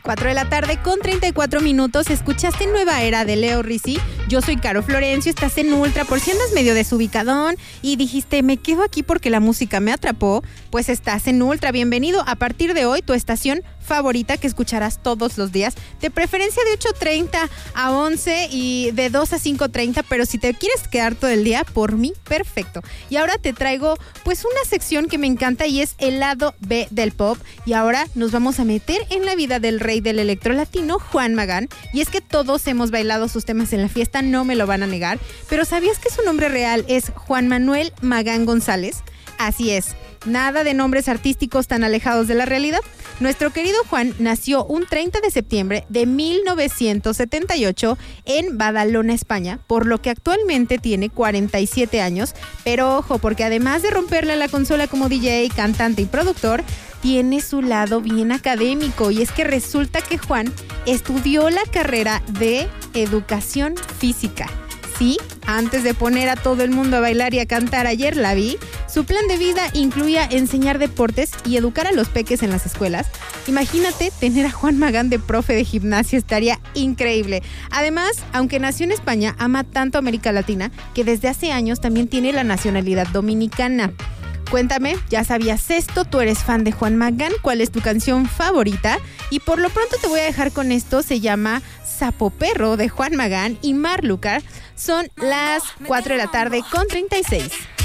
4 de la tarde con 34 minutos. Escuchaste Nueva Era de Leo Rizzi. Yo soy Caro Florencio, estás en Ultra. Por si andas medio desubicadón y dijiste, me quedo aquí porque la música me atrapó, pues estás en Ultra. Bienvenido. A partir de hoy, tu estación favorita que escucharás todos los días, de preferencia de 8:30 a 11 y de 2 a 5:30, pero si te quieres quedar todo el día, por mí, perfecto. Y ahora te traigo pues una sección que me encanta y es el lado B del pop, y ahora nos vamos a meter en la vida del rey del electro latino, Juan Magán, y es que todos hemos bailado sus temas en la fiesta, no me lo van a negar, pero ¿sabías que su nombre real es Juan Manuel Magán González? Así es, nada de nombres artísticos tan alejados de la realidad. Nuestro querido Juan nació un 30 de septiembre de 1978 en Badalona, España, por lo que actualmente tiene 47 años. Pero ojo, porque además de romperle a la consola como DJ, cantante y productor, tiene su lado bien académico, y es que resulta que Juan estudió la carrera de educación física. Sí, antes de poner a todo el mundo a bailar y a cantar, ayer la vi, su plan de vida incluía enseñar deportes y educar a los peques en las escuelas. Imagínate tener a Juan Magán de profe de gimnasio, estaría increíble. Además, aunque nació en España, ama tanto América Latina que desde hace años también tiene la nacionalidad dominicana. Cuéntame, ¿ya sabías esto? ¿Tú eres fan de Juan Magán? ¿Cuál es tu canción favorita? Y por lo pronto te voy a dejar con esto, se llama Sapo Perro de Juan Magán y Marlucar. Son las 4 de la tarde con 36.